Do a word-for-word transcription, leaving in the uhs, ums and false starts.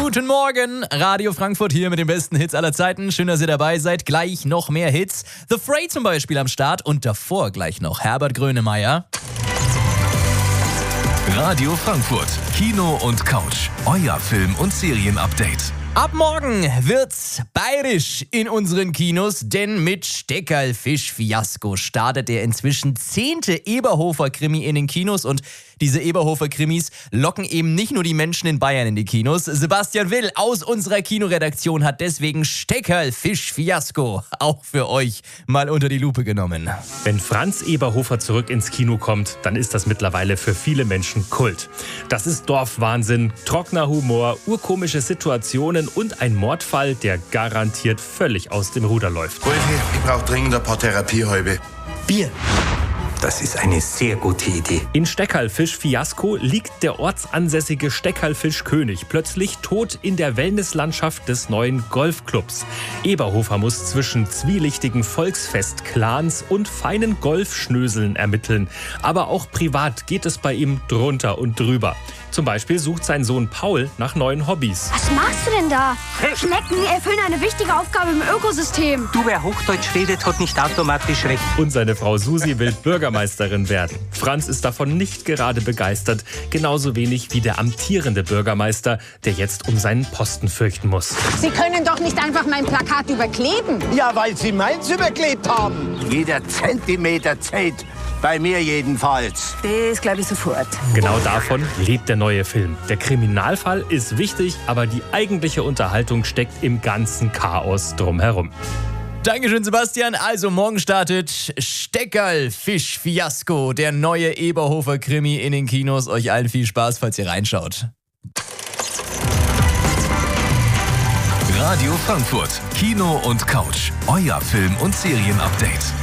Guten Morgen, Radio Frankfurt hier mit den besten Hits aller Zeiten. Schön, dass ihr dabei seid. Gleich noch mehr Hits. The Fray zum Beispiel am Start und davor gleich noch Herbert Grönemeyer. Radio Frankfurt, Kino und Couch, euer Film- und Serienupdate. Ab morgen wird's bayerisch in unseren Kinos, denn mit Steckerlfisch-Fiasko startet der inzwischen zehnte Eberhofer-Krimi in den Kinos und diese Eberhofer-Krimis locken eben nicht nur die Menschen in Bayern in die Kinos. Sebastian Will aus unserer Kinoredaktion hat deswegen Steckerlfisch-Fiasko auch für euch mal unter die Lupe genommen. Wenn Franz Eberhofer zurück ins Kino kommt, dann ist das mittlerweile für viele Menschen Kult. Das ist Dorfwahnsinn, trockener Humor, urkomische Situationen und ein Mordfall, der garantiert völlig aus dem Ruder läuft. Wolfi, ich brauche dringend ein paar Therapiehalbe. Bier. Das ist eine sehr gute Idee. In Steckerlfisch-Fiasko liegt der ortsansässige Steckerlfisch-König plötzlich tot in der Wellnesslandschaft des neuen Golfclubs. Eberhofer muss zwischen zwielichtigen Volksfest-Clans und feinen Golfschnöseln ermitteln. Aber auch privat geht es bei ihm drunter und drüber. Zum Beispiel sucht sein Sohn Paul nach neuen Hobbys. Was machst du denn da? Schnecken erfüllen eine wichtige Aufgabe im Ökosystem. Du, wer Hochdeutsch redet, hat nicht automatisch recht. Und seine Frau Susi will Bürgermeisterin werden. Franz ist davon nicht gerade begeistert. Genauso wenig wie der amtierende Bürgermeister, der jetzt um seinen Posten fürchten muss. Sie können doch nicht einfach mein Plakat überkleben. Ja, weil Sie meins überklebt haben. Jeder Zentimeter zählt. Bei mir jedenfalls. Das glaube ich sofort. Genau davon lebt der neue Film. Der Kriminalfall ist wichtig, aber die eigentliche Unterhaltung steckt im ganzen Chaos drumherum. Dankeschön, Sebastian. Also morgen startet Steckerlfisch-Fiasko, der neue Eberhofer-Krimi in den Kinos. Euch allen viel Spaß, falls ihr reinschaut. Radio Frankfurt, Kino und Couch, euer Film- und Serienupdate.